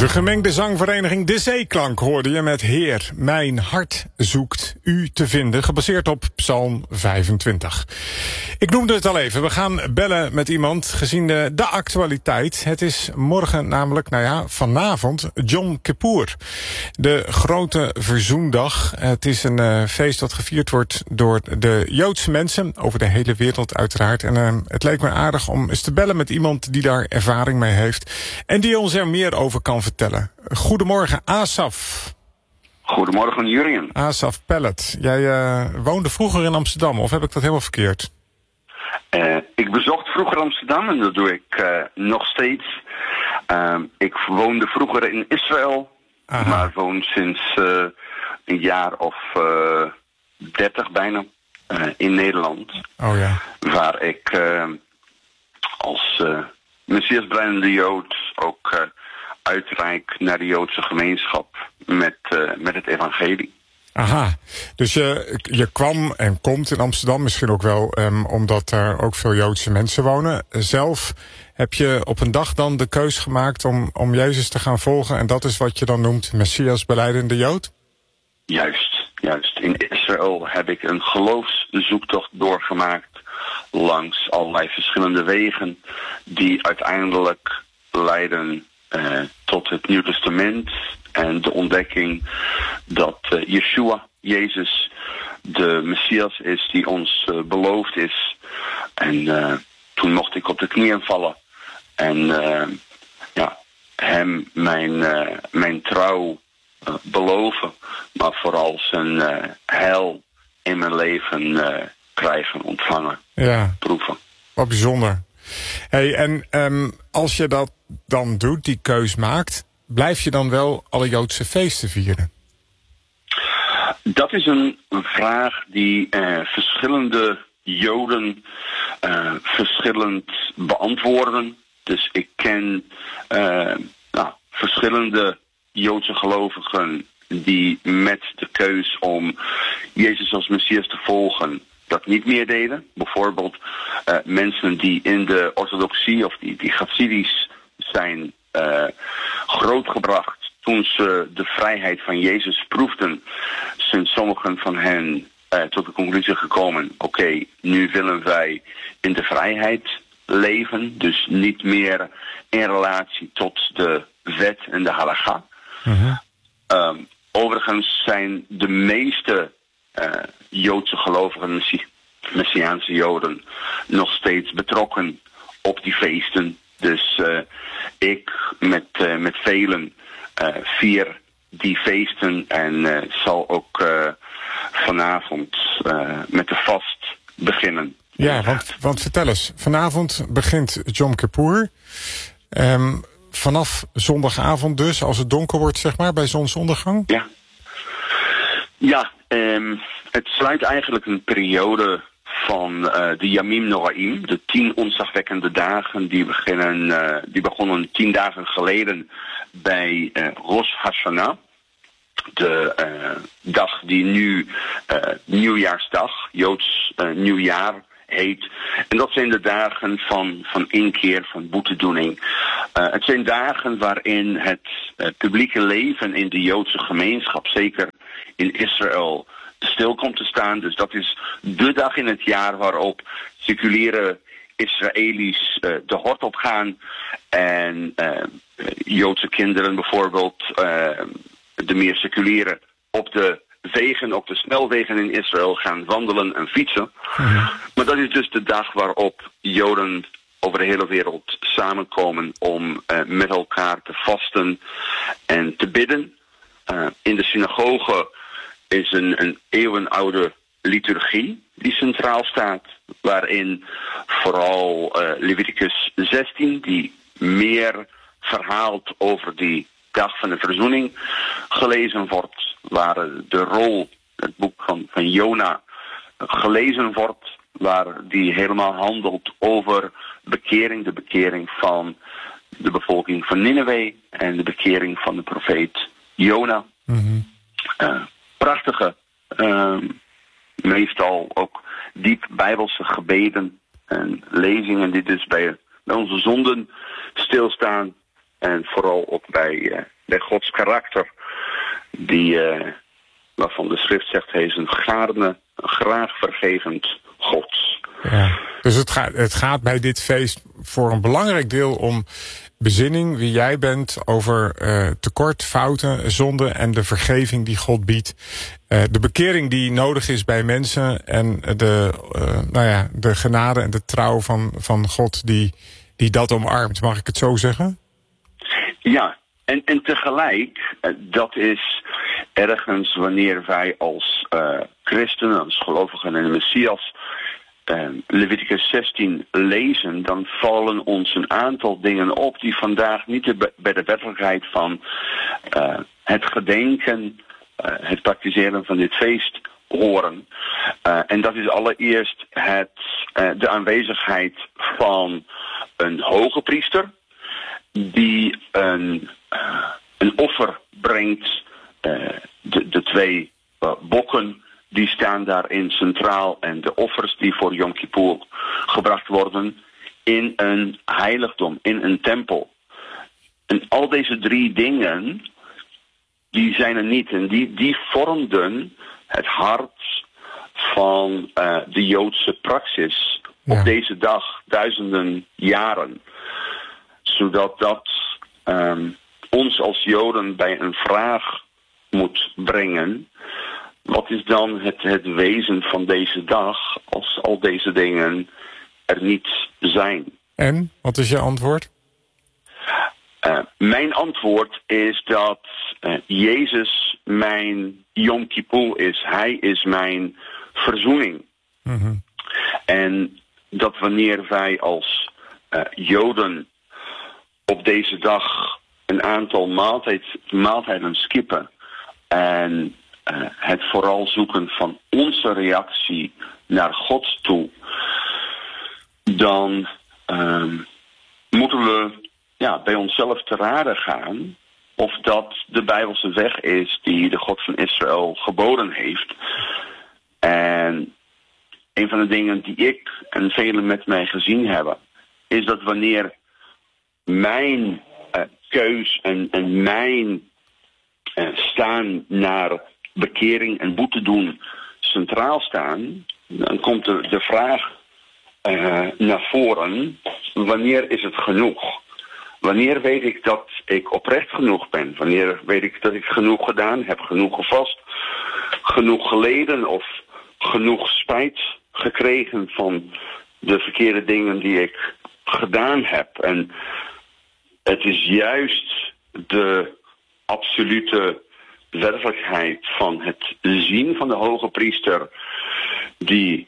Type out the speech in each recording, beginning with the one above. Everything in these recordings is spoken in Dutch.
De gemengde zangvereniging De Zeeklank hoorde je met Heer, mijn hart zoekt u te vinden, gebaseerd op Psalm 25. Ik noemde het al even, we gaan bellen met iemand gezien de actualiteit. Het is morgen namelijk, vanavond, Yom Kippur. De grote verzoendag. Het is een feest dat gevierd wordt door de Joodse mensen, over de hele wereld uiteraard. En het leek me aardig om eens te bellen met iemand die daar ervaring mee heeft en die ons er meer over kan vertellen. Goedemorgen, Asaf. Goedemorgen, Jurien. Asaf Pellet. Jij woonde vroeger in Amsterdam, of heb ik dat helemaal verkeerd? Ik bezocht vroeger Amsterdam en dat doe ik nog steeds. Ik woonde vroeger in Israël, maar woon sinds een jaar of 30 bijna in Nederland. Oh ja. Waar ik als Messiasbreidende Jood ook uitreik naar de Joodse gemeenschap met het evangelie. Aha, dus je kwam en komt in Amsterdam misschien ook wel omdat er ook veel Joodse mensen wonen. Zelf heb je op een dag dan de keus gemaakt om Jezus te gaan volgen en dat is wat je dan noemt Messias belijdende Jood? Juist. In Israël heb ik een geloofszoektocht doorgemaakt langs allerlei verschillende wegen die uiteindelijk leiden tot het Nieuw Testament en de ontdekking dat Yeshua, Jezus, de Messias is die ons beloofd is. En toen mocht ik op de knieën vallen en hem mijn trouw beloven, maar vooral zijn heil in mijn leven krijgen, ontvangen, proeven. Wat bijzonder. Hey, en als je dat dan doet, die keus maakt, blijf je dan wel alle Joodse feesten vieren? Dat is een vraag die verschillende Joden verschillend beantwoorden. Dus ik ken verschillende Joodse gelovigen die met de keus om Jezus als Messias te volgen dat niet meer deden. Bijvoorbeeld mensen die in de orthodoxie of die Chassidisch zijn grootgebracht toen ze de vrijheid van Jezus proefden, zijn sommigen van hen tot de conclusie gekomen, oké, nu willen wij in de vrijheid leven, dus niet meer in relatie tot de wet en de halakha. Overigens zijn de meeste Joodse gelovigen, Messiaanse Joden, nog steeds betrokken op die feesten. Dus ik met velen vier die feesten en zal ook vanavond met de vast beginnen. Ja, want vertel eens, vanavond begint Yom Kippur. Vanaf zondagavond dus, als het donker wordt, zeg maar, bij zonsondergang? Ja, het sluit eigenlijk een periode van de Yamim Noraim, de 10 ontzagwekkende dagen, die begonnen 10 dagen geleden bij Rosh Hashanah. De dag die nu nieuwjaarsdag, Joods nieuwjaar heet. En dat zijn de dagen van inkeer, van boetedoening. Het zijn dagen waarin het publieke leven in de Joodse gemeenschap, zeker in Israël, stil komt te staan. Dus dat is de dag in het jaar waarop seculiere Israëli's de hort op gaan. En Joodse kinderen bijvoorbeeld, de meer seculiere, op de wegen, op de snelwegen in Israël gaan wandelen en fietsen. Maar dat is dus de dag waarop Joden over de hele wereld samenkomen om met elkaar te vasten en te bidden. In de synagoge is een eeuwenoude liturgie die centraal staat, waarin vooral Leviticus 16, die meer verhaalt over die dag van de verzoening, gelezen wordt, waar de rol, het boek van Jona, gelezen wordt, waar die helemaal handelt over bekering, de bekering van de bevolking van Nineveh en de bekering van de profeet Jona. Prachtige, meestal ook diep bijbelse gebeden en lezingen die dus bij onze zonden stilstaan. En vooral ook bij Gods karakter. Waarvan de schrift zegt, hij is een graag vergevend God. Ja. Dus het gaat bij dit feest voor een belangrijk deel om bezinning, wie jij bent, over tekort, fouten, zonde en de vergeving die God biedt. De bekering die nodig is bij mensen en de genade en de trouw van God die dat omarmt. Mag ik het zo zeggen? Ja, en tegelijk, dat is ergens wanneer wij als christenen, als gelovigen in de Messias, Leviticus 16 lezen, dan vallen ons een aantal dingen op die vandaag niet bij de werkelijkheid van het gedenken, het praktiseren van dit feest horen. En dat is allereerst de aanwezigheid van een hoge priester die een offer brengt. De twee bokken die staan daarin centraal en de offers die voor Yom Kippur gebracht worden in een heiligdom, in een tempel. En al deze drie dingen, die zijn er niet. En die vormden het hart van de Joodse praxis op deze dag, duizenden jaren. Zodat dat ons als Joden bij een vraag moet brengen. Wat is dan het wezen van deze dag als al deze dingen er niet zijn? En, wat is je antwoord? Mijn antwoord is dat Jezus mijn Yom Kippur is. Hij is mijn verzoening. Mm-hmm. En dat wanneer wij als Joden op deze dag een aantal maaltijden skippen en het vooral zoeken van onze reactie naar God toe, dan moeten we bij onszelf te raden gaan of dat de Bijbelse weg is die de God van Israël geboden heeft. En een van de dingen die ik en velen met mij gezien hebben, is dat wanneer mijn keus en mijn staan naar bekering en boete doen centraal staan, dan komt de vraag naar voren: wanneer is het genoeg? Wanneer weet ik dat ik oprecht genoeg ben? Wanneer weet ik dat ik genoeg gedaan heb, genoeg gevast, genoeg geleden of genoeg spijt gekregen van de verkeerde dingen die ik gedaan heb? En het is juist de absolute werkelijkheid van het zien van de hoge priester die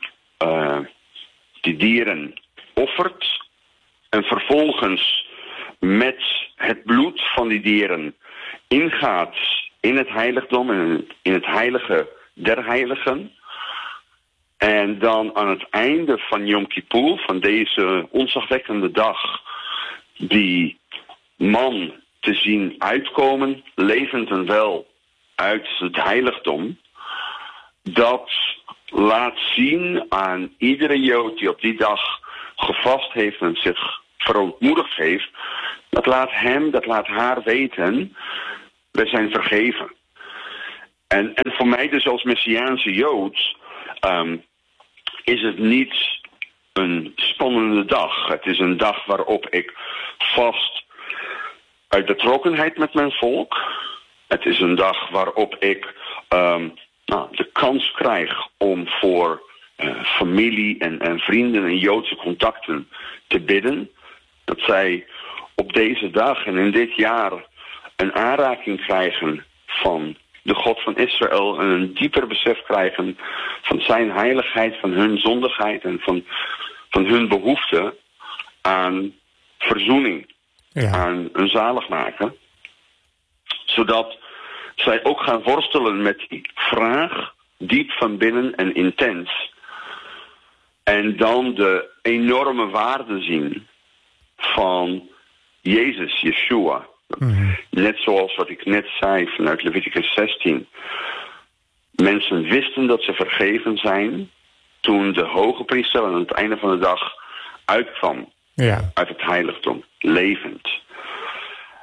dieren offert en vervolgens met het bloed van die dieren ingaat in het heiligdom en in het heilige der heiligen. En dan aan het einde van Yom Kippur, van deze ontzagwekkende dag, die man te zien uitkomen, levend en wel, uit het heiligdom. Dat laat zien aan iedere Jood die op die dag gevast heeft en zich verontmoedigd heeft. Dat laat haar weten, wij zijn vergeven. En voor mij dus als Messiaanse Jood is het niet een spannende dag. Het is een dag waarop ik vast uit betrokkenheid met mijn volk. Het is een dag waarop ik de kans krijg om voor familie en vrienden en Joodse contacten te bidden. Dat zij op deze dag en in dit jaar een aanraking krijgen van de God van Israël en een dieper besef krijgen van zijn heiligheid, van hun zondigheid en van hun behoefte aan verzoening, aan een zaligmaken. Zodat zij ook gaan worstelen met die vraag, diep van binnen en intens. En dan de enorme waarde zien van Jezus, Yeshua. Mm-hmm. Net zoals wat ik net zei vanuit Leviticus 16. Mensen wisten dat ze vergeven zijn toen de hoge priester aan het einde van de dag uitkwam uit het heiligdom, levend.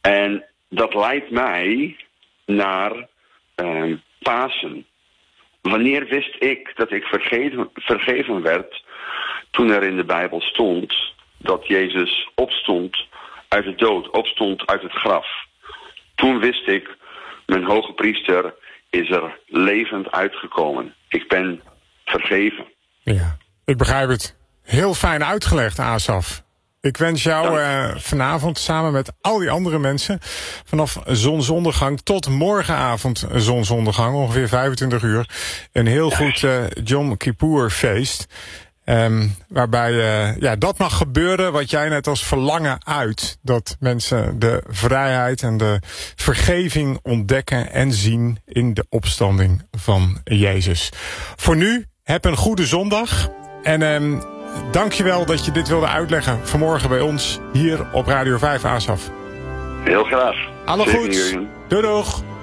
En dat leidt mij naar Pasen. Wanneer wist ik dat ik vergeven werd toen er in de Bijbel stond dat Jezus opstond uit de dood, opstond uit het graf? Toen wist ik, mijn hoge priester is er levend uitgekomen. Ik ben vergeven. Ja, ik begrijp het. Heel fijn uitgelegd, Asaf. Ik wens jou vanavond samen met al die andere mensen vanaf zonsondergang tot morgenavond zonsondergang, ongeveer 25 uur, een heel goed Yom Kippur feest. Waarbij dat mag gebeuren wat jij net als verlangen uit. Dat mensen de vrijheid en de vergeving ontdekken en zien in de opstanding van Jezus. Voor nu, heb een goede zondag. En dankjewel dat je dit wilde uitleggen vanmorgen bij ons hier op Radio 5, Asaf. Heel graag. Alle goeds. Doei doeg.